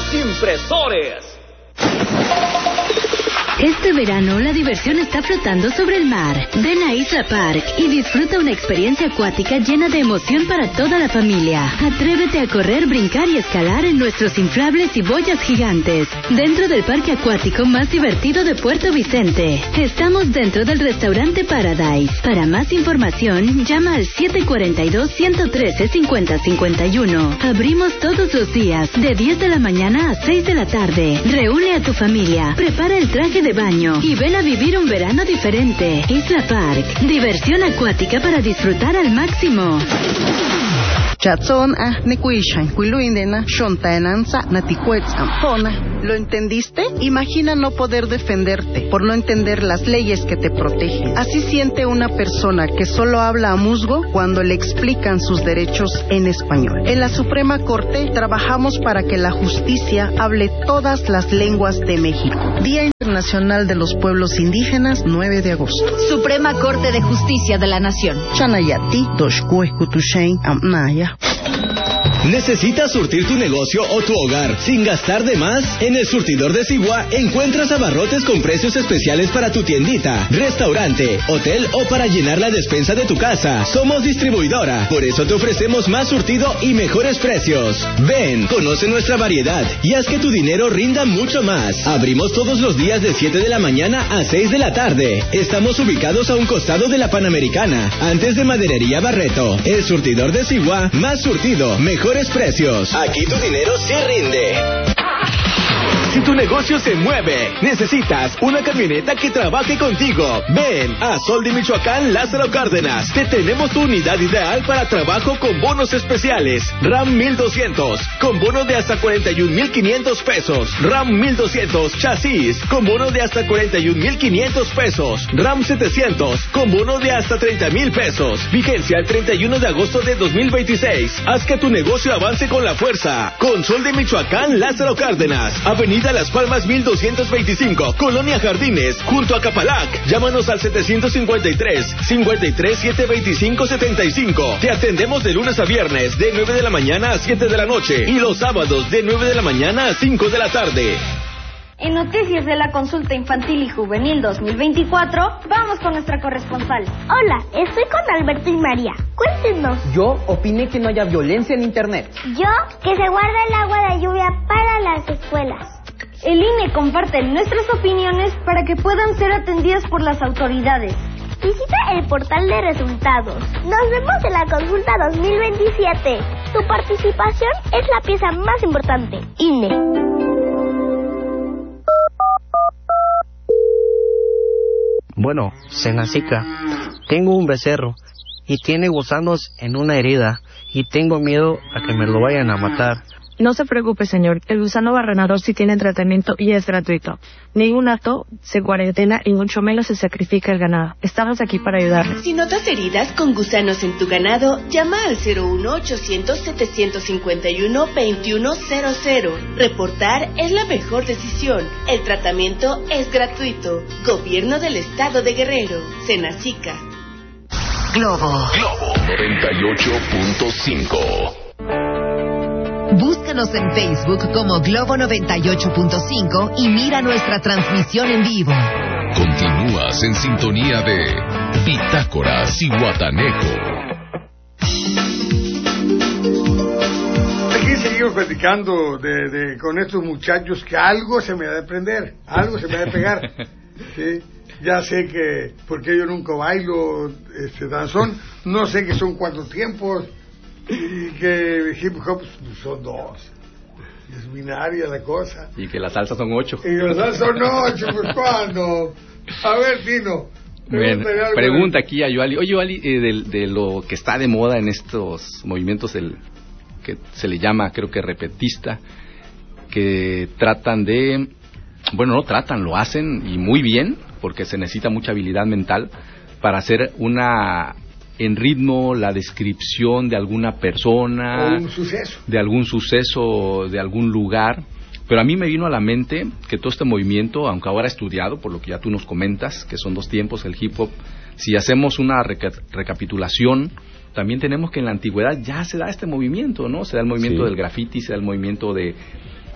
impresores. Este verano la diversión está flotando sobre el mar. Ven a Isla Park y disfruta una experiencia acuática llena de emoción para toda la familia. Atrévete a correr, brincar y escalar en nuestros inflables y boyas gigantes. Dentro del parque acuático más divertido de Puerto Vicente. Estamos dentro del restaurante Paradise. Para más información, llama al 742-113-5051. Abrimos todos los días, de 10 de la mañana a 6 de la tarde. Reúne a tu familia, prepara el traje de baño y ven a vivir un verano diferente. Isla Park, diversión acuática para disfrutar al máximo. Chatzón nekuishan kuiluindena shontaenanza natikuetzam. ¿Lo entendiste? Imagina no poder defenderte por no entender las leyes que te protegen. Así siente una persona que solo habla a musgo cuando le explican sus derechos en español. En la Suprema Corte trabajamos para que la justicia hable todas las lenguas de México. Día Internacional de los Pueblos Indígenas, 9 de agosto. Suprema Corte de Justicia de la Nación. Chanayati, Toshkuekutushain, Amnaya. ¿Necesitas surtir tu negocio o tu hogar sin gastar de más? En el surtidor de Sigua encuentras abarrotes con precios especiales para tu tiendita, restaurante, hotel o para llenar la despensa de tu casa. Somos distribuidora, por eso te ofrecemos más surtido y mejores precios. Ven, conoce nuestra variedad y haz que tu dinero rinda mucho más. Abrimos todos los días de 7 de la mañana a 6 de la tarde. Estamos ubicados a un costado de la Panamericana, antes de Maderería Barreto. El surtidor de Sigua, más surtido, mejores precios. Aquí tu dinero sí rinde. Si tu negocio se mueve, necesitas una camioneta que trabaje contigo. Ven a Sol de Michoacán, Lázaro Cárdenas. Te tenemos tu unidad ideal para trabajo con bonos especiales. RAM 1200, con bono de hasta 41,500 pesos. RAM 1200 chasis, con bono de hasta 41,500 pesos. RAM 700, con bono de hasta 30,000 pesos. Vigencia el 31 de agosto de 2026. Haz que tu negocio avance con la fuerza. Con Sol de Michoacán, Lázaro Cárdenas. Avenida Las Palmas 1225, Colonia Jardines, junto a Capalac. Llámanos al 753-725-75. Te atendemos de lunes a viernes, de 9 de la mañana a 7 de la noche. Y los sábados, de 9 de la mañana a 5 de la tarde. En noticias de la consulta infantil y juvenil 2024, vamos con nuestra corresponsal. Hola, estoy con Alberto y María. Cuéntenos. Yo opiné que no haya violencia en Internet. Yo, que se guarda el agua de lluvia para las escuelas. El INE comparte nuestras opiniones para que puedan ser atendidas por las autoridades. Visita el portal de resultados. Nos vemos en la consulta 2027. Tu participación es la pieza más importante. INE. Bueno, Senacica, tengo un becerro y tiene gusanos en una herida y tengo miedo a que me lo vayan a matar. No se preocupe, señor. El gusano barrenador sí tiene tratamiento y es gratuito. Ningún acto se cuarentena y mucho menos se sacrifica el ganado. Estamos aquí para ayudarle. Si notas heridas con gusanos en tu ganado, llama al 01800-751-2100. Reportar es la mejor decisión. El tratamiento es gratuito. Gobierno del Estado de Guerrero. Senacica. Globo 98.5. Búscanos en Facebook como Globo 98.5 y mira nuestra transmisión en vivo. Continúas en sintonía de Bitácora Zihuatanejo. Aquí seguimos platicando con estos muchachos que algo se me ha de prender, algo se me ha de pegar. ¿Sí? Ya sé que, porque yo nunca bailo danzón, no sé que son 4 tiempos. Y que hip hop son 2. Es binaria la cosa. Y que la salsa son 8. Y la salsa son 8, pues ¿cuándo? A ver, Tino. Bien, pregunta aquí a Yoali. Oye, Yoali, de lo que está de moda en estos movimientos, que se le llama, creo que repetista, que tratan de... Bueno, no tratan, lo hacen y muy bien, porque se necesita mucha habilidad mental para hacer en ritmo la descripción de alguna persona, de algún suceso, de algún lugar. Pero a mí me vino a la mente que todo este movimiento, aunque ahora estudiado, por lo que ya tú nos comentas, que son 2 tiempos, el hip hop, si hacemos una recapitulación, también tenemos que en la antigüedad ya se da este movimiento, ¿no? Se da el movimiento del graffiti, se da el movimiento de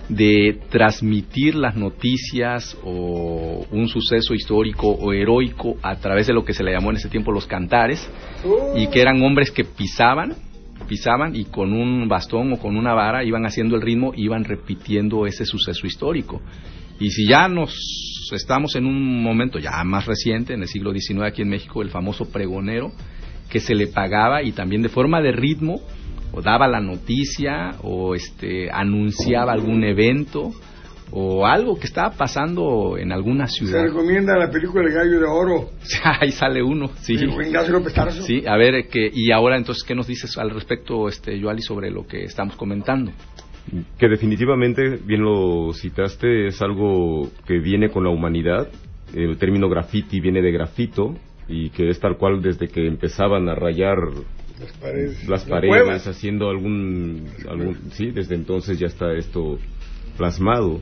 de transmitir las noticias o un suceso histórico o heroico a través de lo que se le llamó en ese tiempo los cantares, y que eran hombres que pisaban y con un bastón o con una vara iban haciendo el ritmo, iban repitiendo ese suceso histórico. Y si ya estamos en un momento ya más reciente, en el siglo XIX aquí en México, el famoso pregonero, que se le pagaba y también de forma de ritmo o daba la noticia o anunciaba algún evento o algo que estaba pasando en alguna ciudad. Se recomienda la película El Gallo de Oro. Ahí sale uno, sí. Ignacio López Tarso. Sí, a ver, y ahora entonces, ¿qué nos dices al respecto, Yoali, sobre lo que estamos comentando? Que definitivamente, bien lo citaste, es algo que viene con la humanidad. El término graffiti viene de grafito, y que es tal cual desde que empezaban a rayar las paredes haciendo sí, desde entonces ya está esto plasmado.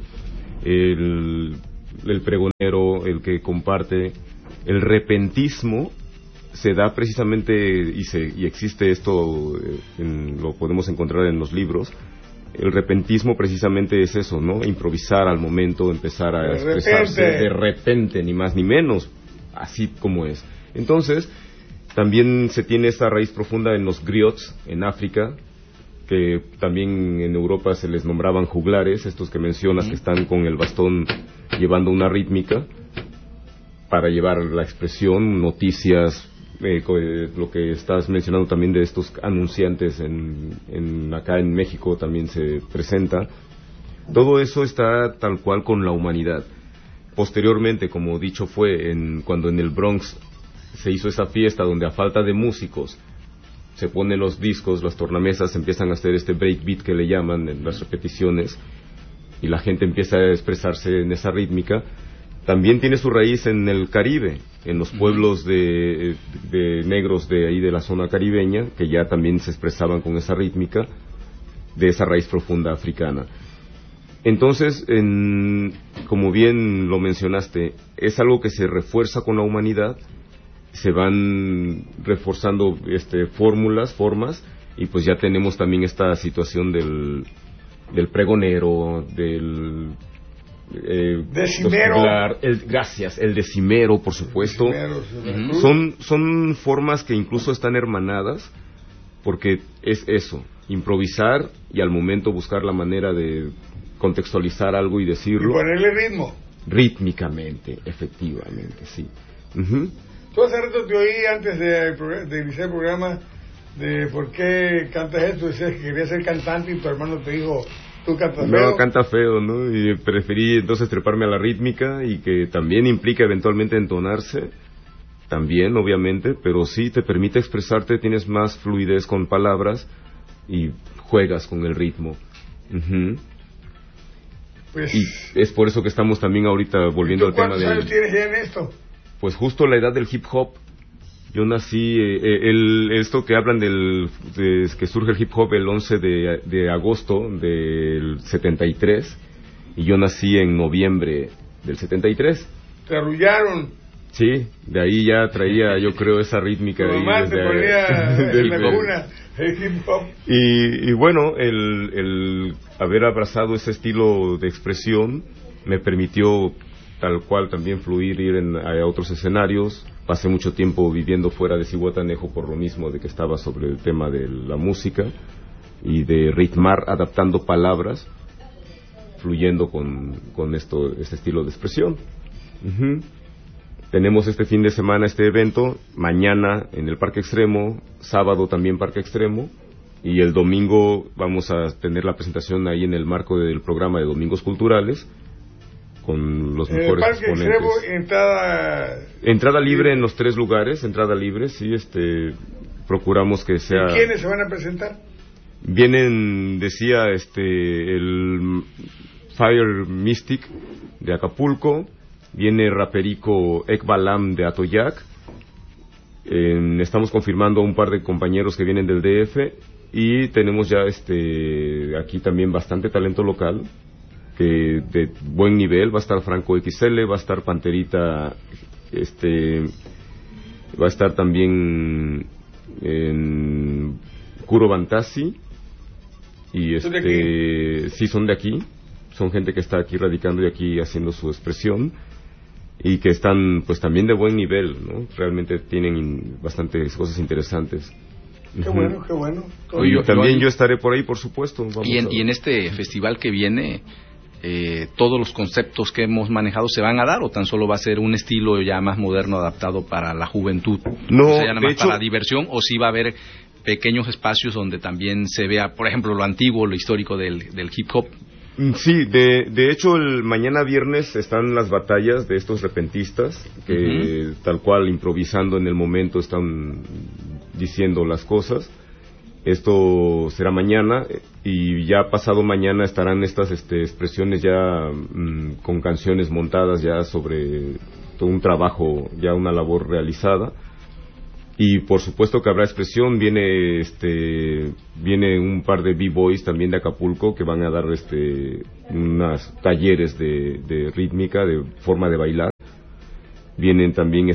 El pregonero, el que comparte, el repentismo se da precisamente, y existe esto, lo podemos encontrar en los libros. El repentismo precisamente es eso, ¿no? Improvisar al momento, empezar a expresarse de repente, ni más ni menos, así como es. Entonces, también se tiene esta raíz profunda en los griots, en África, que también en Europa se les nombraban juglares, estos que mencionas, que están con el bastón llevando una rítmica para llevar la expresión, noticias, lo que estás mencionando también de estos anunciantes acá en México también se presenta. Todo eso está tal cual con la humanidad. Posteriormente, como dicho fue, cuando en el Bronx se hizo esa fiesta donde a falta de músicos se ponen los discos, las tornamesas empiezan a hacer este breakbeat que le llaman en las repeticiones, y la gente empieza a expresarse en esa rítmica. También tiene su raíz en el Caribe, en los pueblos de negros de ahí de la zona caribeña, que ya también se expresaban con esa rítmica de esa raíz profunda africana. Entonces, como bien lo mencionaste, es algo que se refuerza con la humanidad, se van reforzando formas, y pues ya tenemos también esta situación del pregonero, del decimero. El decimero, por supuesto. Son formas que incluso están hermanadas, porque es eso, improvisar y al momento buscar la manera de contextualizar algo y decirlo. Y ponerle ritmo. Rítmicamente, efectivamente, sí. Tú hace rato te oí antes de iniciar el programa de por qué cantas esto. Decías que querías ser cantante y tu hermano te dijo, tú cantas feo. No, canta feo, ¿no? Y preferí entonces treparme a la rítmica, y que también implica eventualmente entonarse, también obviamente, pero sí te permite expresarte, tienes más fluidez con palabras y juegas con el ritmo. Pues, y es por eso que estamos también ahorita volviendo al tema de... ¿Cuántos años tienes ya en esto? Pues justo la edad del hip hop. Yo nací, esto que hablan que surge el hip hop el 11 de agosto del 73, y yo nací en noviembre del 73. Te arrullaron. Sí, de ahí ya traía, yo creo, esa rítmica. Tu mamá te ponía en la cuna el hip hop. Y bueno, el haber abrazado ese estilo de expresión me permitió tal cual también fluir, ir a otros escenarios. Pasé mucho tiempo viviendo fuera de Zihuatanejo por lo mismo de que estaba sobre el tema de la música y de ritmar, adaptando palabras, fluyendo con este estilo de expresión. Tenemos este fin de semana este evento, mañana en el Parque Extremo, sábado también Parque Extremo, y el domingo vamos a tener la presentación ahí en el marco del programa de Domingos Culturales, con los mejores exponentes. Extremo, entrada libre en los 3 lugares, entrada libre, sí, procuramos que sea... ¿Y quiénes se van a presentar? Vienen, decía, el Fire Mystic de Acapulco, viene Raperico Ekbalam de Atoyac, estamos confirmando a un par de compañeros que vienen del DF, y tenemos ya aquí también bastante talento local, que de buen nivel. Va a estar Franco XL, va a estar Panterita, va a estar también Kuro Bantasi, y ¿Son de aquí? sí, son de aquí, son gente que está aquí radicando y aquí haciendo su expresión y que están pues también de buen nivel, ¿no? Realmente tienen bastantes cosas interesantes. Qué bueno, qué bueno. También yo estaré por ahí, por supuesto. Y en este festival que viene, todos los conceptos que hemos manejado se van a dar, o tan solo va a ser un estilo ya más moderno adaptado para la juventud. No, o sea, ya nada más de hecho, para diversión, o sí va a haber pequeños espacios donde también se vea, por ejemplo, lo antiguo, lo histórico del hip hop. Sí, de hecho el mañana viernes están las batallas de estos repentistas que tal cual improvisando en el momento están diciendo las cosas. Esto será mañana y ya pasado mañana estarán estas expresiones ya con canciones montadas ya sobre todo un trabajo, ya una labor realizada. Y por supuesto que habrá expresión, viene un par de b-boys también de Acapulco que van a dar unos talleres de rítmica, de forma de bailar. Vienen también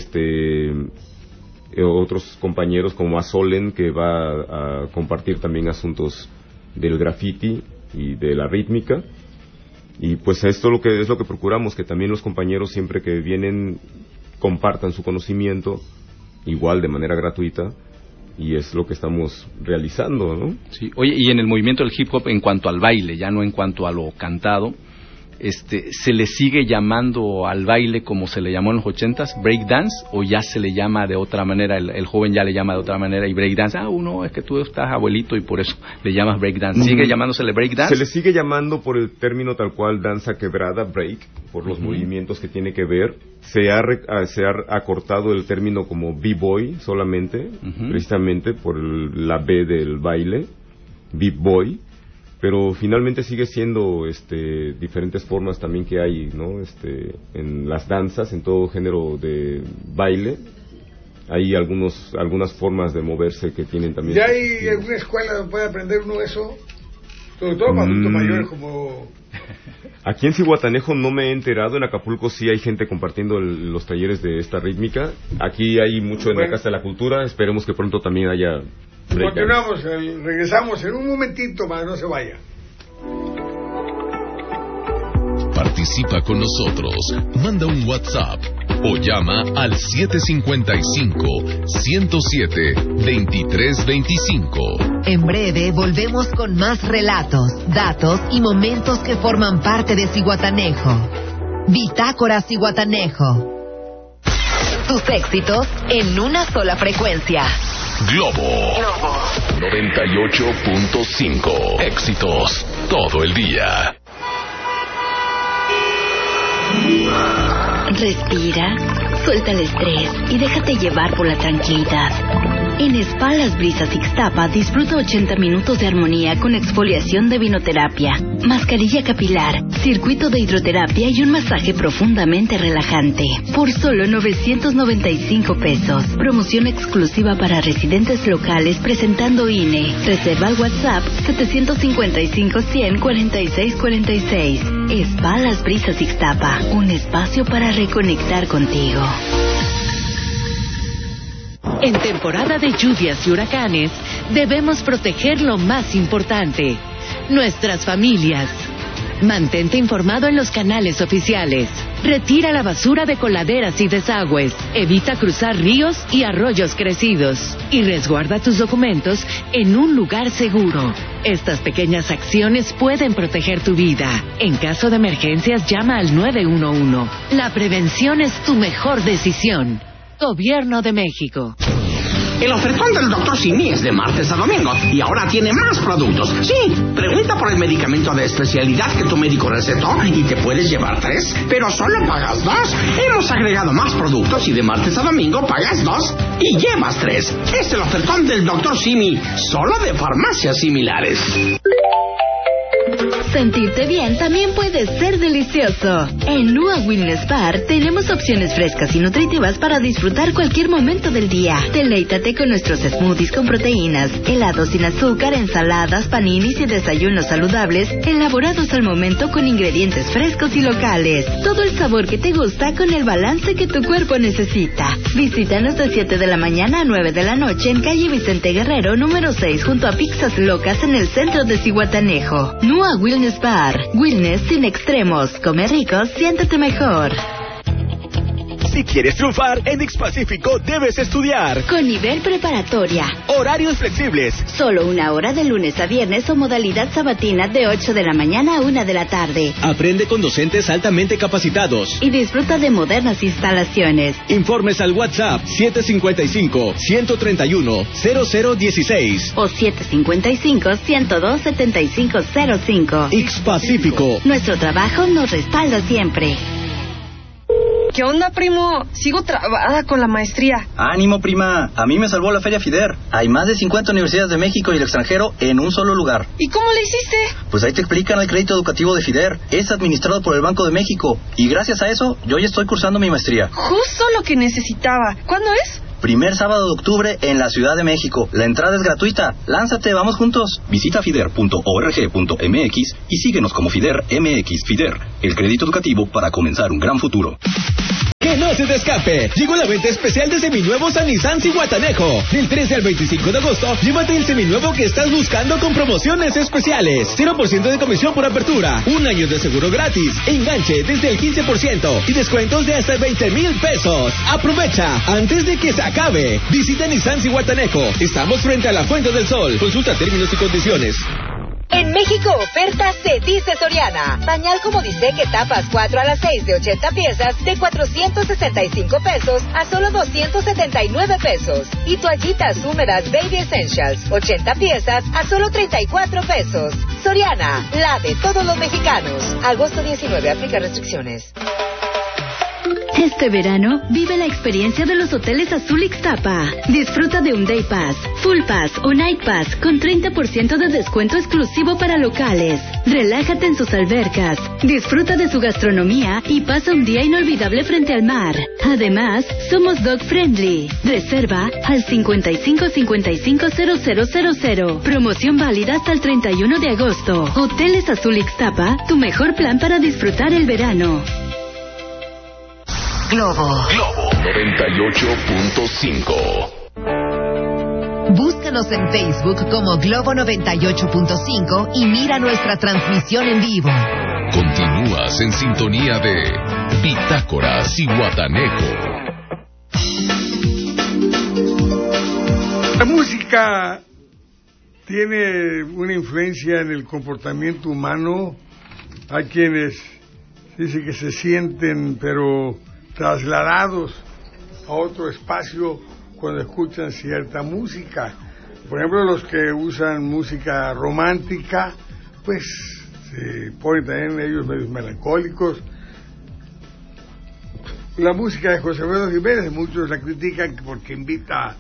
otros compañeros como Azolen, que va a compartir también asuntos del graffiti y de la rítmica. Y pues esto es lo que procuramos, que también los compañeros siempre que vienen compartan su conocimiento igual de manera gratuita, y es lo que estamos realizando, ¿no? Sí. Oye, y en el movimiento del hip hop, en cuanto al baile, ya no en cuanto a lo cantado, ¿se le sigue llamando al baile como se le llamó en los 80s, breakdance, o ya se le llama de otra manera, el joven ya le llama de otra manera y breakdance? No, es que tú estás abuelito y por eso le llamas breakdance. ¿Sigue llamándosele breakdance? Se le sigue llamando por el término tal cual danza quebrada, break, por los movimientos que tiene que ver. Se ha acortado el término como b-boy solamente, precisamente por la B del baile, b-boy. Pero finalmente sigue siendo diferentes formas también que hay, ¿no? En las danzas, en todo género de baile, hay algunas formas de moverse que tienen también. ¿Ya hay alguna escuela donde puede aprender uno eso? Sobre todo para adultos mayores como... Aquí en Zihuatanejo no me he enterado, en Acapulco sí hay gente compartiendo los talleres de esta rítmica. Aquí hay mucho en la Casa de la Cultura, esperemos que pronto también haya... Continuamos, regresamos en un momentito más, no se vaya. Participa con nosotros, manda un WhatsApp o llama al 755-107-2325. En breve volvemos con más relatos, datos y momentos que forman parte de Zihuatanejo. Bitácora Zihuatanejo. Tus éxitos en una sola frecuencia. Globo 98.5. Éxitos todo el día. Respira, suelta el estrés y déjate llevar por la tranquilidad. En Spa Las Brisas Ixtapa disfruta 80 minutos de armonía con exfoliación de vinoterapia, mascarilla capilar, circuito de hidroterapia y un masaje profundamente relajante. Por solo 995 pesos. Promoción exclusiva para residentes locales presentando INE. Reserva al WhatsApp 755-100-4646. Spa Las Brisas Ixtapa, un espacio para reconectar contigo. En temporada de lluvias y huracanes, debemos proteger lo más importante, nuestras familias. Mantente informado en los canales oficiales. Retira la basura de coladeras y desagües. Evita cruzar ríos y arroyos crecidos. Y resguarda tus documentos en un lugar seguro. Estas pequeñas acciones pueden proteger tu vida. En caso de emergencias, llama al 911. La prevención es tu mejor decisión. Gobierno de México. El ofertón del Dr. Simi es de martes a domingo y ahora tiene más productos. Sí, pregunta por el medicamento de especialidad que tu médico recetó y te puedes llevar 3, pero solo pagas 2. Hemos agregado más productos y de martes a domingo pagas 2 y llevas 3. Es el ofertón del Dr. Simi, solo de farmacias similares. Sentirte bien también puede ser delicioso. En Nua Wellness Bar tenemos opciones frescas y nutritivas para disfrutar cualquier momento del día. Deleítate con nuestros smoothies con proteínas, helados sin azúcar, ensaladas, paninis y desayunos saludables elaborados al momento con ingredientes frescos y locales. Todo el sabor que te gusta con el balance que tu cuerpo necesita. Visítanos de 7 de la mañana a 9 de la noche en calle Vicente Guerrero, número 6, junto a Pizzas Locas en el centro de Zihuatanejo. Nua Wellness Genius Bar. Wellness sin extremos. Come rico, siéntete mejor. Si quieres triunfar, en X-Pacífico debes estudiar. Con nivel preparatoria. Horarios flexibles. Solo 1 hora de lunes a viernes o modalidad sabatina de 8 de la mañana a 1 de la tarde. Aprende con docentes altamente capacitados. Y disfruta de modernas instalaciones. Informes al WhatsApp 755-131-0016 o 755-102-7505. X-Pacífico. Nuestro trabajo nos respalda siempre. ¿Qué onda, primo? Sigo trabada con la maestría. Ánimo, prima. A mí me salvó la Feria FIDER. Hay más de 50 universidades de México y el extranjero en un solo lugar. ¿Y cómo le hiciste? Pues ahí te explican el crédito educativo de FIDER. Es administrado por el Banco de México. Y gracias a eso, yo ya estoy cursando mi maestría. Justo lo que necesitaba. ¿Cuándo es? Primer sábado de octubre en la Ciudad de México. La entrada es gratuita. Lánzate, vamos juntos. Visita fider.org.mx y síguenos como FIDER MX. FIDER, el crédito educativo para comenzar un gran futuro. ¡Que no se te escape! Llegó la venta especial de seminuevos a Nissan Zihuatanejo. Del 13 al 25 de agosto, llévate el seminuevo que estás buscando con promociones especiales. 0% de comisión por apertura, 1 año de seguro gratis, enganche desde el 15% y descuentos de hasta 20,000 pesos. ¡Aprovecha antes de que se acabe! Visita Nissan Zihuatanejo. Estamos frente a la Fuente del Sol. Consulta términos y condiciones. En México, ofertas se dice Soriana. Pañal como dice que tapas 4 a las 6 de 80 piezas de 465 pesos a solo 279 pesos. Y toallitas húmedas Baby Essentials, 80 piezas a solo 34 pesos. Soriana, la de todos los mexicanos. Agosto 19, aplica restricciones. Este verano, vive la experiencia de los hoteles Azul Ixtapa. Disfruta de un Day Pass, Full Pass o Night Pass con 30% de descuento exclusivo para locales. Relájate en sus albercas, disfruta de su gastronomía y pasa un día inolvidable frente al mar. Además, somos dog friendly. Reserva al 55550000. Promoción válida hasta el 31 de agosto. Hoteles Azul Ixtapa, tu mejor plan para disfrutar el verano. Globo 98.5. Búscanos en Facebook como Globo 98.5 y mira nuestra transmisión en vivo. Continúas en sintonía de Bitácora Zihuatanejo. La música tiene una influencia en el comportamiento humano. Hay quienes dicen que se sienten, pero trasladados a otro espacio cuando escuchan cierta música. Por ejemplo, los que usan música romántica, pues se ponen también ellos medios melancólicos. La música de José Alfredo Jiménez, muchos la critican porque invita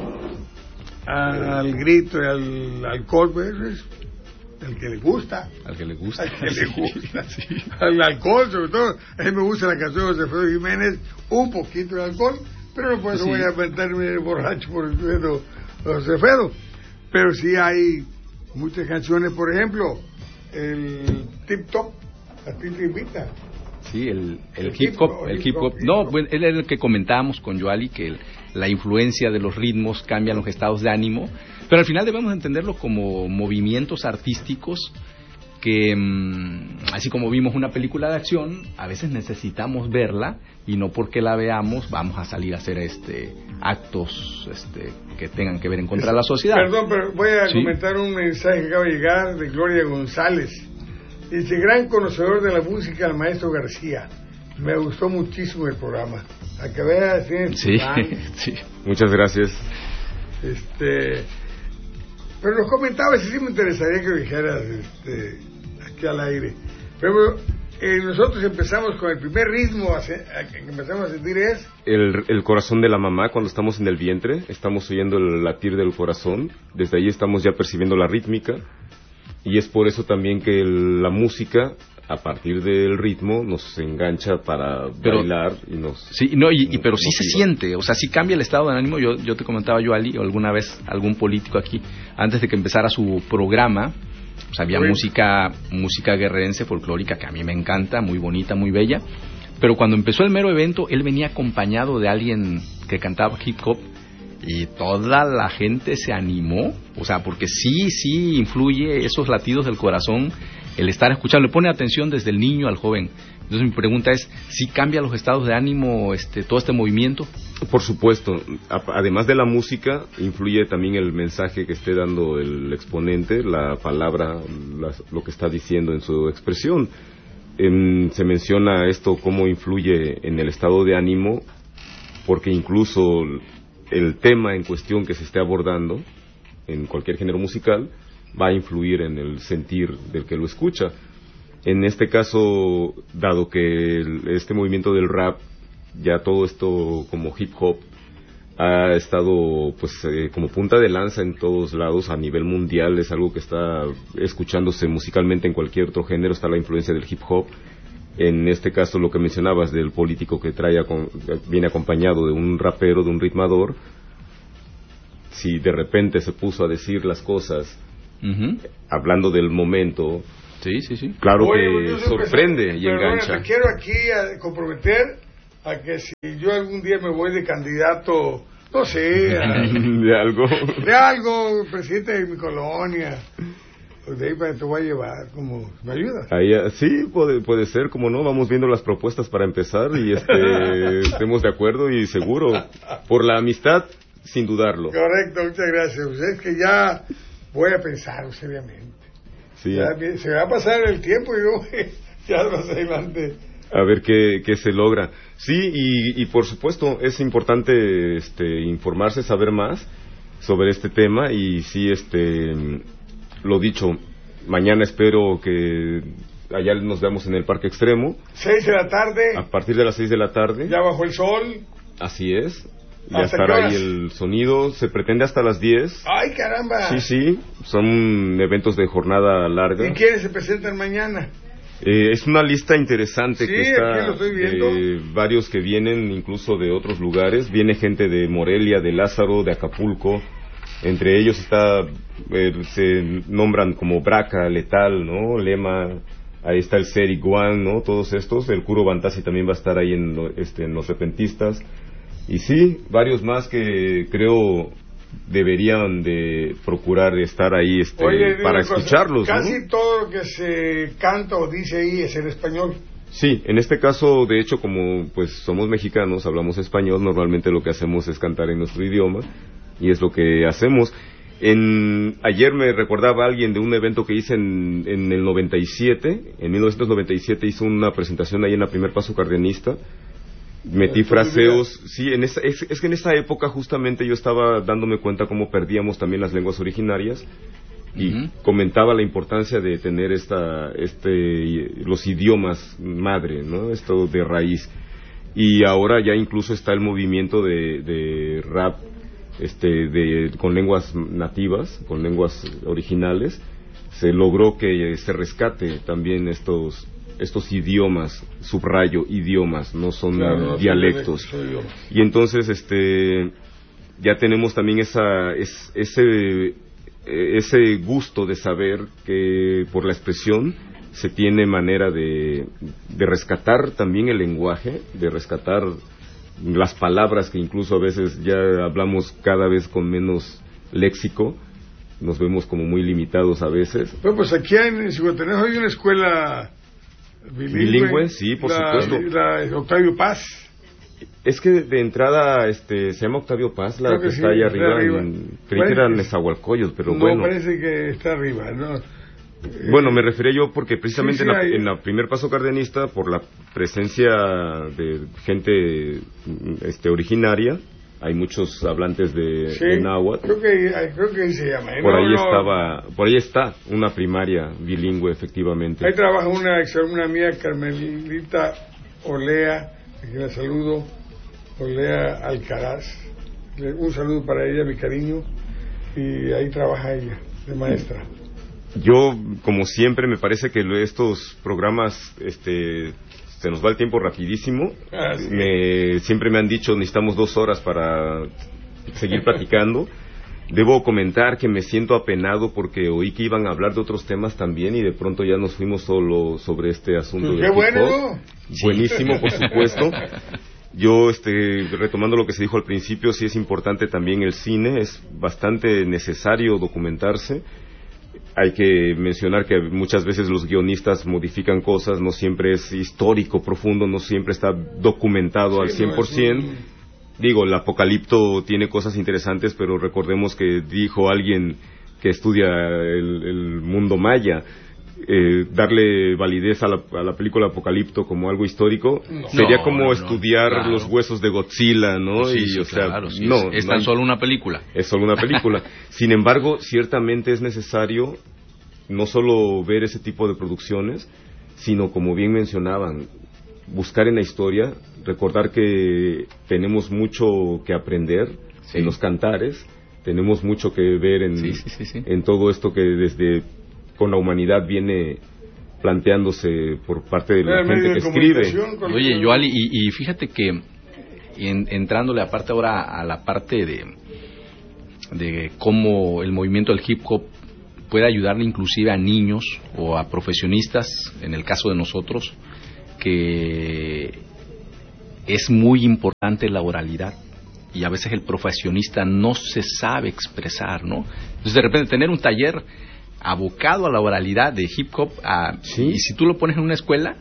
al grito y al alcohol, pues es el que le gusta. Al que le gusta. Al que le gusta. Sí. Al alcohol, sobre todo. A mí me gusta la canción de José Alfredo Jiménez, un poquito de alcohol, pero no por eso voy a meterme borracho por el de José Alfredo. Pero sí hay muchas canciones, por ejemplo, el Tip Top, a ti te invita. Sí, el hip hop. No, bueno, es el que comentábamos con Yoali, que la influencia de los ritmos cambian los estados de ánimo, pero al final debemos entenderlo como movimientos artísticos que, así como vimos una película de acción, a veces necesitamos verla y no porque la veamos vamos a salir a hacer actos que tengan que ver en contra de la sociedad. Perdón, pero voy a comentar un mensaje que acaba de llegar de Gloria González. Dice: gran conocedor de la música, el maestro García. Me gustó muchísimo el programa. A que veas, sí. Muchas gracias. Pero los comentaba, sí me interesaría que dijeras aquí al aire. Pero nosotros empezamos con el primer ritmo que empezamos a sentir es el corazón de la mamá. Cuando estamos en el vientre, estamos oyendo el latir del corazón. Desde ahí estamos ya percibiendo la rítmica. Y es por eso también que la música, a partir del ritmo, nos engancha para bailar y nos... Sí, pero sí se siente, o sea, sí cambia el estado de ánimo. Yo te comentaba, Yoali, alguna vez algún político aquí, antes de que empezara su programa, pues había música guerrerense, folclórica, que a mí me encanta, muy bonita, muy bella, pero cuando empezó el mero evento, él venía acompañado de alguien que cantaba hip hop, y toda la gente se animó, o sea, porque sí influye esos latidos del corazón el estar escuchando, le pone atención desde el niño al joven. Entonces mi pregunta es, ¿sí cambia los estados de ánimo todo este movimiento? Por supuesto, además de la música, influye también el mensaje que esté dando el exponente, la palabra, lo que está diciendo en su expresión. Se menciona esto, cómo influye en el estado de ánimo, porque incluso el tema en cuestión que se esté abordando, en cualquier género musical, va a influir en el sentir del que lo escucha. En este caso, dado que este movimiento del rap, ya todo esto como hip hop, ha estado pues como punta de lanza en todos lados a nivel mundial, es algo que está escuchándose musicalmente en cualquier otro género, está la influencia del hip hop. En este caso, lo que mencionabas del político que viene acompañado de un rapero, de un ritmador, si de repente se puso a decir las cosas hablando del momento, sí. Claro. Oye, que sorprende y engancha. Me quiero aquí comprometer a que si yo algún día me voy de candidato, no sé, de algo, presidente de mi colonia, pues de ahí para te voy a llevar, como, ¿me ayudas? Sí, puede ser, como no, vamos viendo las propuestas para empezar y estemos de acuerdo y seguro, por la amistad, sin dudarlo. Correcto, muchas gracias. Pues es que ya voy a pensar seriamente. Sí. Ya, se va a pasar el tiempo y yo ya más adelante. A ver qué se logra. Sí, y por supuesto es importante informarse, saber más sobre este tema y sí, lo dicho, mañana espero que allá nos veamos en el Parque Extremo. 6 de la tarde. A partir de las 6 de la tarde. Ya bajo el sol. Así es. Ya estará ahí el sonido, se pretende hasta las 10. ¡Ay, caramba! Sí, son eventos de jornada larga. ¿Y quiénes se presentan mañana? Es una lista interesante que está, aquí lo estoy viendo. Varios que vienen incluso de otros lugares, viene gente de Morelia, de Lázaro, de Acapulco, entre ellos se nombran como Braca, Letal, ¿no? Lema, ahí está el Ser Iguan, ¿no? Todos estos, el Curo Bantasi también va a estar ahí en los repentistas. Y sí, varios más que creo deberían de procurar estar ahí para escucharlos. Casi ¿no? todo lo que se canta o dice ahí es en español. Sí, en este caso, de hecho, como pues somos mexicanos, hablamos español, normalmente lo que hacemos es cantar en nuestro idioma, y es lo que hacemos. Ayer me recordaba alguien de un evento que hice en el 97, en 1997 hizo una presentación ahí en la Primer Paso Cardenista. Metí fraseos, sí, es que en esa época justamente yo estaba dándome cuenta cómo perdíamos también las lenguas originarias y comentaba la importancia de tener los idiomas madre, ¿no? Esto de raíz. Y ahora ya incluso está el movimiento de rap con lenguas nativas, con lenguas originales. Se logró que se rescate también estos idiomas, subrayo, idiomas, no son dialectos. Y entonces ya tenemos también ese gusto de saber que por la expresión se tiene manera de rescatar también el lenguaje, de rescatar las palabras que incluso a veces ya hablamos cada vez con menos léxico, nos vemos como muy limitados a veces. Bueno, pues aquí en Zihuatanejo hay una escuela bilingüe, sí, por supuesto. La Octavio Paz. Es que de entrada se llama Octavio Paz, la que está ahí arriba. Creí que era Nezahualcóyotl, pero bueno. No, parece que está arriba, ¿no? Bueno, me refería yo porque precisamente en la Primer Paso Cardenista, por la presencia de gente originaria, hay muchos hablantes de náhuatl. Creo que ahí se llama. Por ahí está una primaria bilingüe, efectivamente. Ahí trabaja una exalumna mía, Carmelita Olea, aquí la saludo, Olea Alcaraz. Un saludo para ella, mi cariño, y ahí trabaja ella, de maestra. Yo, como siempre, me parece que estos programas, se nos va el tiempo rapidísimo. Siempre me han dicho, necesitamos 2 horas para seguir platicando. Debo comentar que me siento apenado porque oí que iban a hablar de otros temas también y de pronto ya nos fuimos solo sobre este asunto. ¡Qué bueno! Buenísimo, por supuesto. Yo, retomando lo que se dijo al principio, sí es importante también el cine, es bastante necesario documentarse. hay que mencionar que muchas veces los guionistas modifican cosas, no siempre es histórico, profundo, no siempre está documentado al 100%. Digo, el Apocalipto tiene cosas interesantes, pero recordemos que dijo alguien que estudia el mundo maya, darle validez a la película Apocalipto como algo histórico sería como estudiar los huesos de Godzilla, ¿no? Es tan solo una película. Es solo una película. Sin embargo, ciertamente es necesario no solo ver ese tipo de producciones, sino, como bien mencionaban, buscar en la historia, recordar que tenemos mucho que aprender en los cantares, tenemos mucho que ver en todo esto que desde con la humanidad viene planteándose por parte de la gente que escribe. Oye, Yoali, y fíjate que entrándole aparte ahora a la parte de cómo el movimiento del hip hop puede ayudarle inclusive a niños o a profesionistas, en el caso de nosotros, que es muy importante la oralidad y a veces el profesionista no se sabe expresar, ¿no? Entonces, de repente, tener un taller abocado a la oralidad de hip hop, y si tú lo pones en una escuela,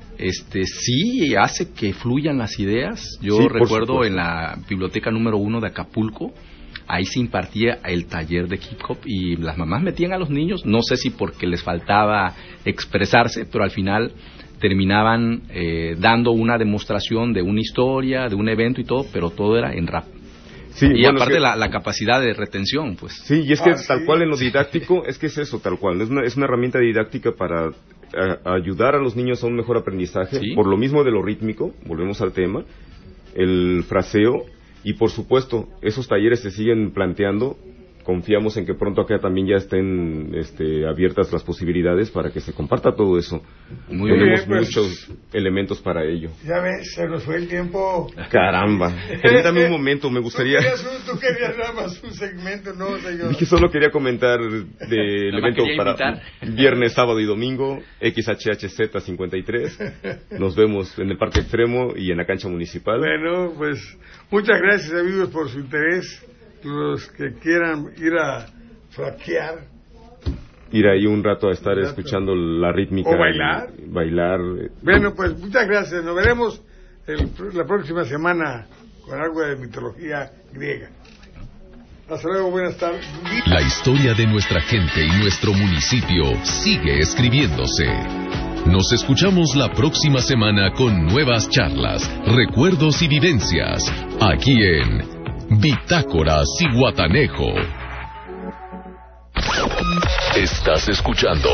sí hace que fluyan las ideas. Yo recuerdo en la biblioteca número 1 de Acapulco, ahí se impartía el taller de hip hop y las mamás metían a los niños, no sé si porque les faltaba expresarse, pero al final terminaban dando una demostración de una historia, de un evento y todo, pero todo era en rap. Sí, y aparte la capacidad de retención, pues. Sí, y es que tal cual en lo didáctico, es que es eso, tal cual. Es una herramienta didáctica para ayudar a los niños a un mejor aprendizaje, por lo mismo de lo rítmico, volvemos al tema, el fraseo, y por supuesto, esos talleres se siguen planteando. Confiamos en que pronto acá también ya estén abiertas las posibilidades para que se comparta todo eso. Tenemos muchos elementos para ello. Ya ves, se nos fue el tiempo. Caramba. Permítame un momento, me gustaría... Tú querías nada más un segmento, ¿no, señor? Dije, solo quería comentar del evento para viernes, sábado y domingo, XHHZ 53. Nos vemos en el Parque Extremo y en la cancha municipal. Bueno, pues muchas gracias, amigos, por su interés. Los que quieran ir a flaquear, ir ahí un rato a estar escuchando la rítmica o bailar. Bueno, pues muchas gracias, nos veremos la próxima semana con algo de mitología griega. Hasta luego, buenas tardes. La historia de nuestra gente y nuestro municipio sigue escribiéndose. Nos escuchamos la próxima semana con nuevas charlas, recuerdos y vivencias, aquí en Bitácora Zihuatanejo. Estás escuchando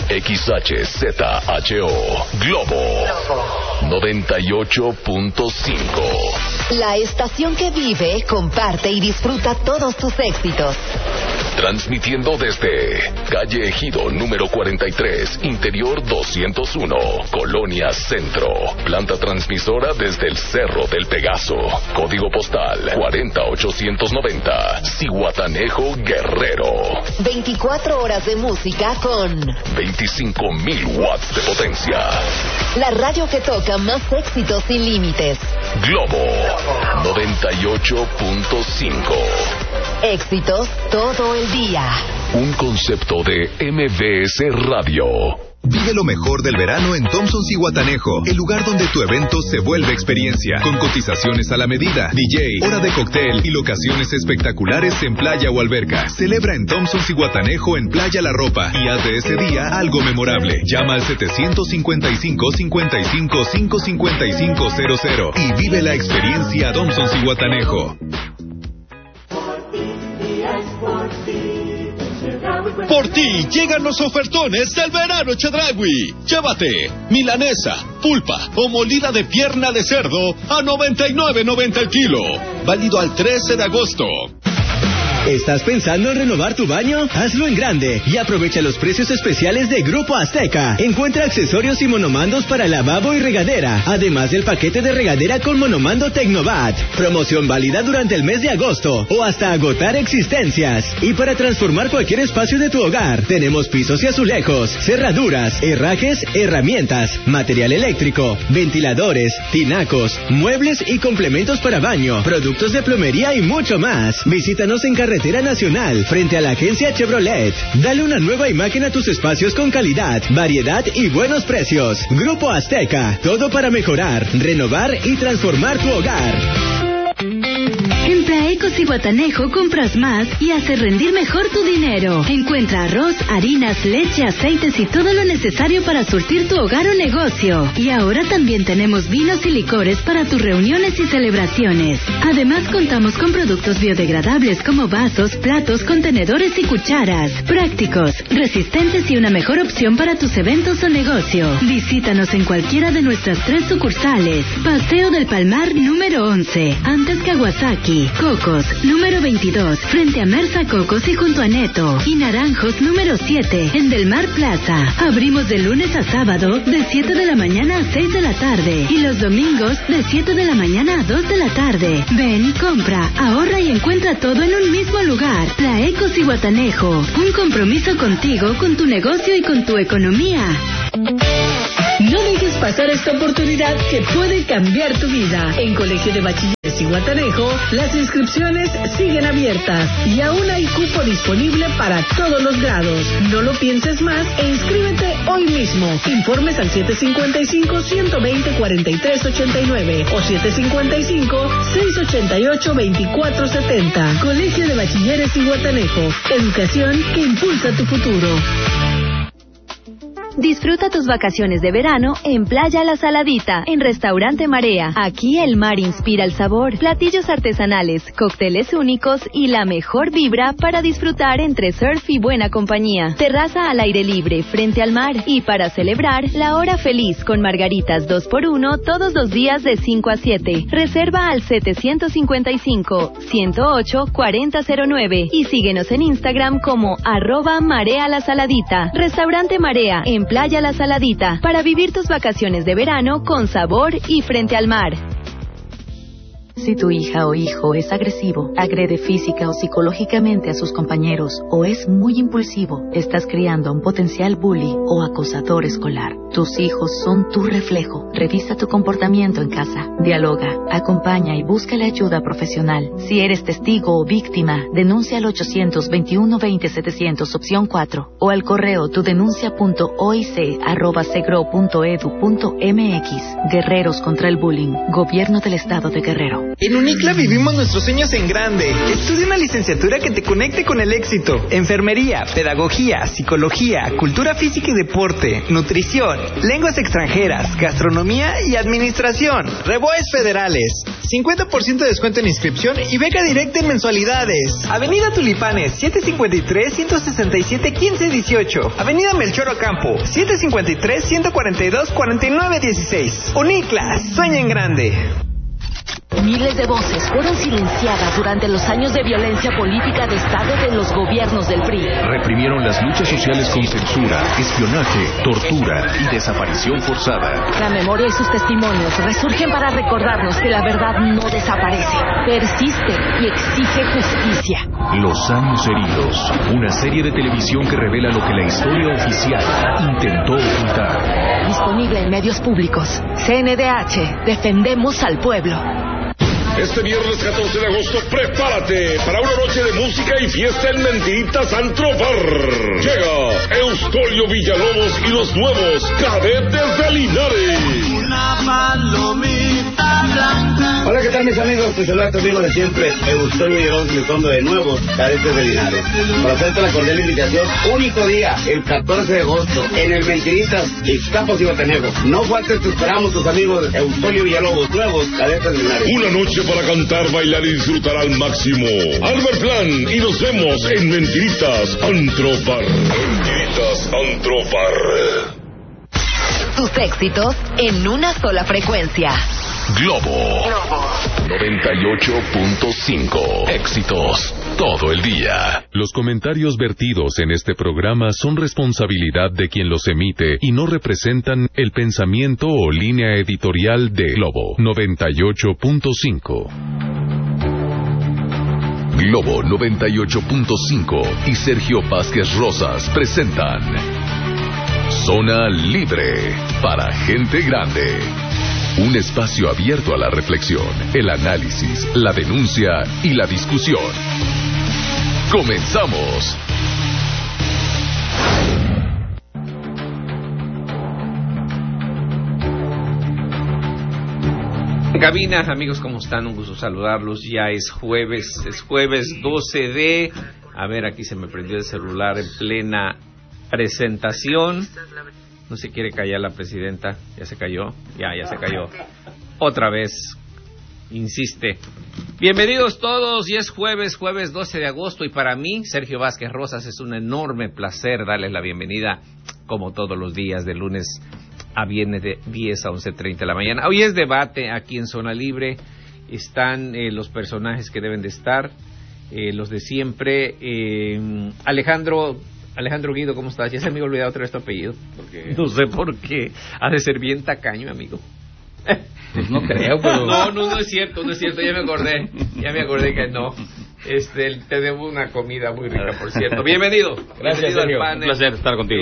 XHZHO Globo 98.5. La estación que vive, comparte y disfruta todos tus éxitos. Transmitiendo desde Calle Ejido número 43, Interior 201, Colonia Centro. Planta transmisora desde el Cerro del Pegaso. Código postal 40890, Zihuatanejo, Guerrero. 24 horas de música con 25,000 watts de potencia. La radio que toca más éxitos sin límites. Globo 98.5. Éxitos todo el día. Un concepto de MBS Radio. Vive lo mejor del verano en Thompson Zihuatanejo, el lugar donde tu evento se vuelve experiencia, con cotizaciones a la medida, DJ, hora de cóctel y locaciones espectaculares en playa o alberca. Celebra en Thompson Zihuatanejo en Playa La Ropa y haz de ese día algo memorable. Llama al 755-55-555-00 y vive la experiencia Thompson Zihuatanejo. Por ti llegan los ofertones del verano Chedraui. Llévate milanesa, pulpa o molida de pierna de cerdo a $99.90 el kilo. Válido al 13 de agosto. ¿Estás pensando en renovar tu baño? Hazlo en grande y aprovecha los precios especiales de Grupo Azteca. Encuentra accesorios y monomandos para lavabo y regadera, además del paquete de regadera con monomando Tecnovat. Promoción válida durante el mes de agosto o hasta agotar existencias. Y para transformar cualquier espacio de tu hogar, tenemos pisos y azulejos, cerraduras, herrajes, herramientas, material eléctrico, ventiladores, tinacos, muebles y complementos para baño, productos de plomería y mucho más. Visítanos en carretera Carretera Nacional, frente a la agencia Chevrolet. Dale una nueva imagen a tus espacios con calidad, variedad y buenos precios. Grupo Azteca, todo para mejorar, renovar y transformar tu hogar. En Plaeco Zihuatanejo compras más y haces rendir mejor tu dinero. Encuentra arroz, harinas, leche, aceites y todo lo necesario para surtir tu hogar o negocio. Y ahora también tenemos vinos y licores para tus reuniones y celebraciones. Además contamos con productos biodegradables como vasos, platos, contenedores y cucharas. Prácticos, resistentes y una mejor opción para tus eventos o negocio. Visítanos en cualquiera de nuestras 3 sucursales. Paseo del Palmar número 11, antes Kawasaki. Cocos, número 22, frente a Mersa Cocos y junto a Neto. Y Naranjos, número 7, en Del Mar Plaza. Abrimos de lunes a sábado, de 7 de la mañana a 6 de la tarde. Y los domingos, de 7 de la mañana a 2 de la tarde. Ven, compra, ahorra y encuentra todo en un mismo lugar. Plaeco Zihuatanejo, un compromiso contigo, con tu negocio y con tu economía. No dejes pasar esta oportunidad que puede cambiar tu vida. En Colegio de Bachilleres Zihuatanejo, las inscripciones siguen abiertas y aún hay cupo disponible para todos los grados. No lo pienses más e inscríbete hoy mismo. Informes al 755-120-4389 o 755-688-2470. Colegio de Bachilleres Zihuatanejo. Educación que impulsa tu futuro. Disfruta tus vacaciones de verano en Playa La Saladita, en Restaurante Marea. Aquí el mar inspira el sabor, platillos artesanales, cócteles únicos y la mejor vibra para disfrutar entre surf y buena compañía. Terraza al aire libre, frente al mar. Y para celebrar, la hora feliz con margaritas 2x1 todos los días de 5 a 7. Reserva al 755-108-4009 y síguenos en Instagram como @MareaLaSaladita. Restaurante Marea, en Playa La Saladita, para vivir tus vacaciones de verano con sabor y frente al mar. Si tu hija o hijo es agresivo, agrede física o psicológicamente a sus compañeros o es muy impulsivo, estás criando a un potencial bully o acosador escolar. Tus hijos son tu reflejo. Revisa tu comportamiento en casa. Dialoga, acompaña y busca la ayuda profesional. Si eres testigo o víctima, denuncia al 821-20-700 opción 4 o al correo tudenuncia.oic@segro.edu.mx. Guerreros contra el bullying. Gobierno del Estado de Guerrero. En UNICLA vivimos nuestros sueños en grande. Estudia una licenciatura que te conecte con el éxito. Enfermería, pedagogía, psicología, cultura física y deporte, nutrición, lenguas extranjeras, gastronomía y administración. Reboes federales. 50% de descuento en inscripción y beca directa en mensualidades. Avenida Tulipanes, 753-167-1518. Avenida Melchor Ocampo, 753-142-4916. UNICLA, sueña en grande. Miles de voces fueron silenciadas durante los años de violencia política de Estado de los gobiernos del PRI. Reprimieron las luchas sociales con censura, espionaje, tortura y desaparición forzada. La memoria y sus testimonios resurgen para recordarnos que la verdad no desaparece, persiste y exige justicia. Los años heridos, una serie de televisión que revela lo que la historia oficial intentó ocultar. Disponible en medios públicos. CNDH, defendemos al pueblo. Este viernes 14 de agosto, prepárate para una noche de música y fiesta en Mentiritas Antro Bar. Llega Eustolio Villalobos y los nuevos Cadetes de Linares. Una palomita blanca. Hola, ¿qué tal, mis amigos? Te saluda tu amigo de siempre, Eustolio Villalobos, y son de nuevos Cadetes de Linares. Para hacerte la cordial invitación, único día, el 14 de agosto, en el Mentiritas, Ixtapas y Batenego. No faltes, te esperamos, tus amigos de Eustolio Villalobos, nuevos Cadetes de Linares. Una noche para cantar, bailar y disfrutar al máximo. Albert Plan, y nos vemos en Mentiritas Antro Bar. Mentiritas Antro Bar. Tus éxitos en una sola frecuencia. Globo 98.5. Éxitos todo el día. Los comentarios vertidos en este programa son responsabilidad de quien los emite y no representan el pensamiento o línea editorial de Globo 98.5. Globo 98.5 y Sergio Vázquez Rosas presentan Zona Libre para gente grande. Un espacio abierto a la reflexión, el análisis, la denuncia y la discusión. ¡Comenzamos! En cabina, amigos, ¿cómo están? Un gusto saludarlos. Ya es jueves 12 de... A ver, aquí se me prendió el celular en plena presentación. No se quiere callar la presidenta. ¿Ya se cayó? Ya se cayó. Otra vez. Insiste. Bienvenidos todos. Y es jueves 12 de agosto. Y para mí, Sergio Vázquez Rosas, es un enorme placer darles la bienvenida, como todos los días, de lunes a viernes de 10 a 11:30 de la mañana. Hoy es debate aquí en Zona Libre. Están los personajes que deben de estar, los de siempre. Alejandro Guido, ¿cómo estás? Ya se me ha olvidado otra vez tu apellido. No sé por qué. Ha de ser bien tacaño, amigo. Pues no creo, pero... No es cierto, ya me acordé que no. Te debo una comida muy rica, por cierto. Bienvenido. Gracias, Sergio. Un placer estar contigo.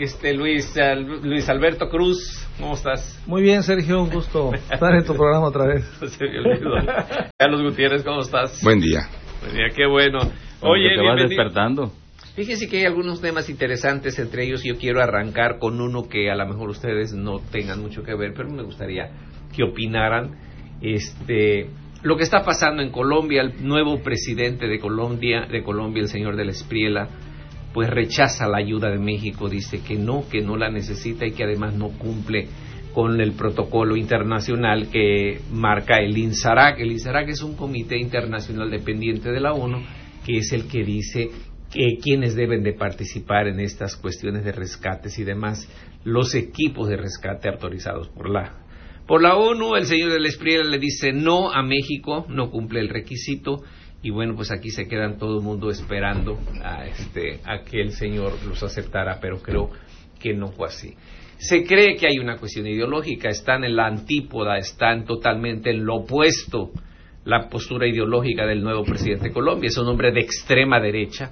Luis Alberto Cruz, ¿cómo estás? Muy bien, Sergio, un gusto estar en tu programa otra vez. Se me olvidó. Carlos Gutiérrez, ¿cómo estás? Buen día. Qué bueno. Oye, te vas despertando. Fíjense que hay algunos temas interesantes, entre ellos yo quiero arrancar con uno que a lo mejor ustedes no tengan mucho que ver, pero me gustaría que opinaran. Lo que está pasando en Colombia, el nuevo presidente de Colombia, el señor del Espriella, pues rechaza la ayuda de México, dice que no la necesita y que además no cumple con el protocolo internacional que marca el INSARAC. El INSARAC es un comité internacional dependiente de la ONU, que es el que dice quiénes deben de participar en estas cuestiones de rescates y demás, los equipos de rescate autorizados por la ONU. El señor del Espriella le dice no a México, no cumple el requisito, y bueno, pues aquí se quedan todo el mundo esperando a que el señor los aceptara, pero creo que no fue así. Se cree que hay una cuestión ideológica, están en la antípoda, están totalmente en lo opuesto la postura ideológica del nuevo presidente de Colombia, es un hombre de extrema derecha,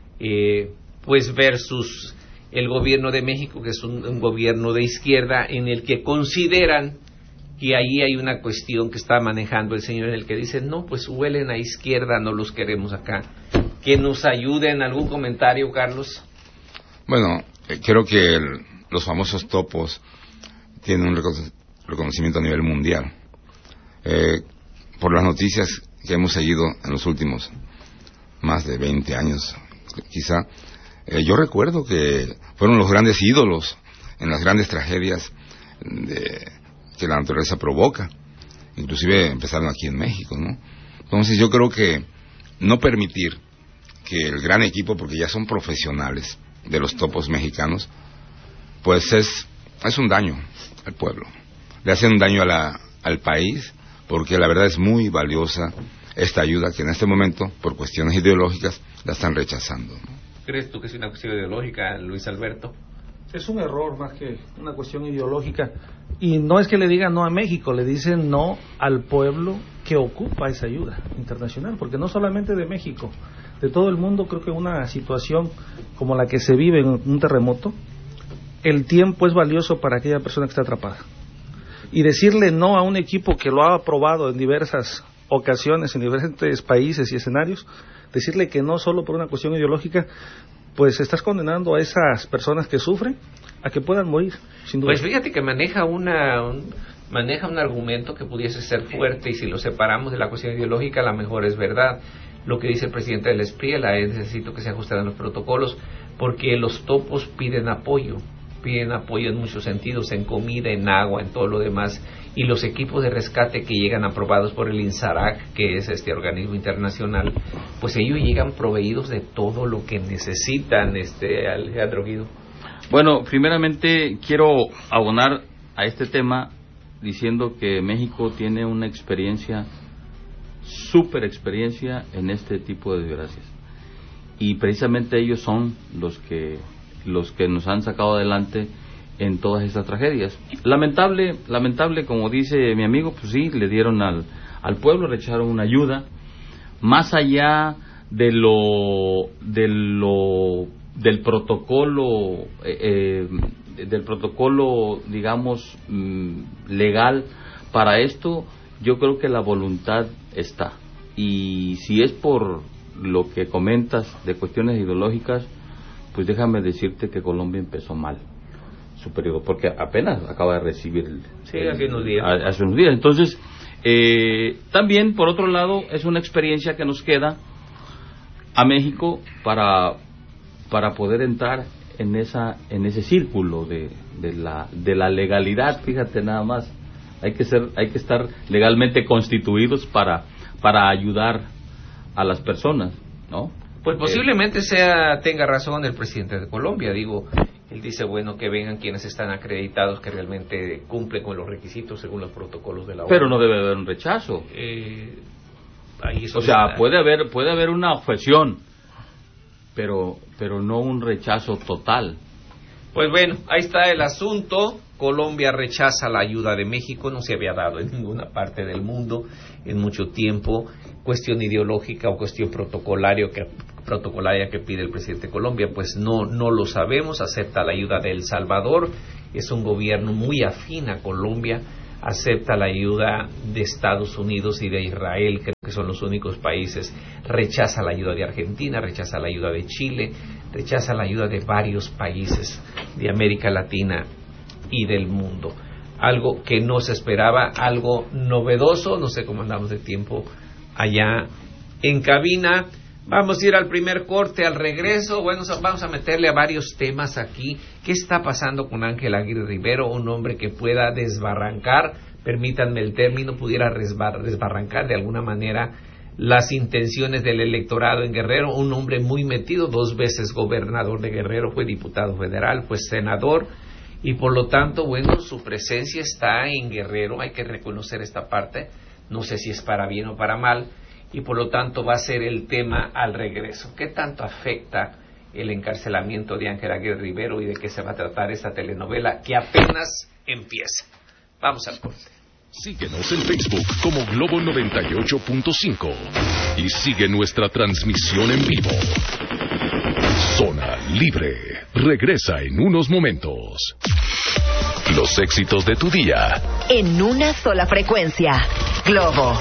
pues versus el gobierno de México, que es un gobierno de izquierda, en el que consideran que ahí hay una cuestión que está manejando el señor, en el que dice, no, pues huelen a izquierda, no los queremos acá. Que nos ayuden. ¿Algún comentario, Carlos? Bueno, creo que los famosos topos tienen un reconocimiento a nivel mundial. Por las noticias que hemos seguido en los últimos más de 20 años, quizá, yo recuerdo que fueron los grandes ídolos en las grandes tragedias que la naturaleza provoca. Inclusive empezaron aquí en México, ¿no? Entonces yo creo que no permitir que el gran equipo, porque ya son profesionales de los topos mexicanos, pues es un daño al pueblo. Le hacen un daño al país, porque la verdad es muy valiosa esta ayuda que en este momento, por cuestiones ideológicas, la están rechazando, ¿no? ¿Crees tú que es una cuestión ideológica, Luis Alberto? Es un error más que una cuestión ideológica. Y no es que le digan no a México, le dicen no al pueblo que ocupa esa ayuda internacional, porque no solamente de México, de todo el mundo. Creo que una situación como la que se vive en un terremoto, el tiempo es valioso para aquella persona que está atrapada. Y decirle no a un equipo que lo ha aprobado en diversas ocasiones, en diferentes países y escenarios, decirle que no solo por una cuestión ideológica, pues estás condenando a esas personas que sufren a que puedan morir, sin duda. Pues fíjate que maneja un argumento que pudiese ser fuerte, y si lo separamos de la cuestión ideológica, a lo mejor es verdad. Lo que dice el presidente del Espriella es: necesito que se ajusten los protocolos, porque los topos piden apoyo en muchos sentidos, en comida, en agua, en todo lo demás, y los equipos de rescate que llegan aprobados por el INSARAC, que es este organismo internacional, pues ellos llegan proveídos de todo lo que necesitan. Alejandro Guido. Bueno, primeramente quiero abonar a este tema diciendo que México tiene una super experiencia en este tipo de desgracias, y precisamente ellos son los que nos han sacado adelante en todas estas tragedias. Lamentable, como dice mi amigo, pues sí, le dieron al pueblo, le echaron una ayuda, más allá del protocolo, digamos, legal para esto. Yo creo que la voluntad está, y si es por lo que comentas de cuestiones ideológicas, pues déjame decirte que Colombia empezó mal su periodo, porque apenas acaba de recibir hace unos días. Hace unos días. Entonces, también, por otro lado, es una experiencia que nos queda a México para poder entrar en ese círculo de la legalidad. Fíjate nada más, hay que estar legalmente constituidos para ayudar a las personas, ¿no? Pues posiblemente tenga razón el presidente de Colombia. Digo, él dice, bueno, que vengan quienes están acreditados, que realmente cumplen con los requisitos según los protocolos de la ONU. Pero no debe haber un rechazo. O sea, puede haber una objeción, pero no un rechazo total. Pues bueno, ahí está el asunto. Colombia rechaza la ayuda de México, no se había dado en ninguna parte del mundo en mucho tiempo. Cuestión ideológica o cuestión protocolaria que pide el presidente de Colombia, pues no lo sabemos. Acepta la ayuda de El Salvador, es un gobierno muy afín a Colombia. Acepta la ayuda de Estados Unidos y de Israel, creo que son los únicos países. Rechaza la ayuda de Argentina, rechaza la ayuda de Chile, rechaza la ayuda de varios países de América Latina y del mundo. Algo que no se esperaba, algo novedoso. No sé cómo andamos de tiempo allá en cabina. Vamos a ir al primer corte. Al regreso, bueno, vamos a meterle a varios temas aquí. ¿Qué está pasando con Ángel Aguirre Rivero? Un hombre que pueda desbarrancar, permítanme el término, pudiera desbarrancar de alguna manera las intenciones del electorado en Guerrero. Un hombre muy metido, 2 veces gobernador de Guerrero, fue diputado federal, fue senador, y por lo tanto, bueno, su presencia está en Guerrero. Hay que reconocer esta parte. No sé si es para bien o para mal, y por lo tanto va a ser el tema al regreso. ¿Qué tanto afecta el encarcelamiento de Ángel Aguirre Rivero y de qué se va a tratar esta telenovela que apenas empieza? Vamos al corte. Síguenos en Facebook como Globo 98.5 y sigue nuestra transmisión en vivo. Zona Libre regresa en unos momentos. Los éxitos de tu día en una sola frecuencia. Globo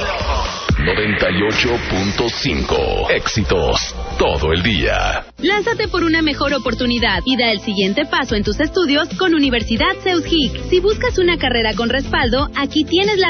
98.5. Éxitos todo el día. Lánzate por una mejor oportunidad y da el siguiente paso en tus estudios con Universidad Zeus Geek. Si buscas una carrera con respaldo, aquí tienes la